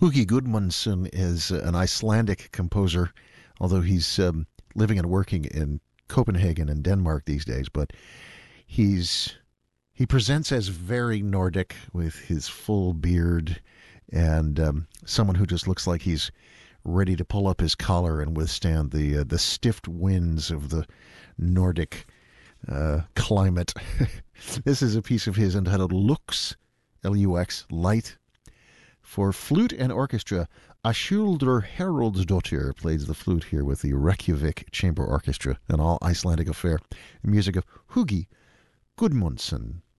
Hugi Gudmundsson is an Icelandic composer, although he's living and working in Copenhagen and Denmark these days. But he presents as very Nordic with his full beard and someone who just looks like he's ready to pull up his collar and withstand the stiff winds of the Nordic climate. This is a piece of his entitled Lux, Lux, Light, for flute and orchestra. Ashildr Haraldsdottir plays the flute here with the Reykjavik Chamber Orchestra, an all Icelandic affair. The music of Hugi Gudmundsson.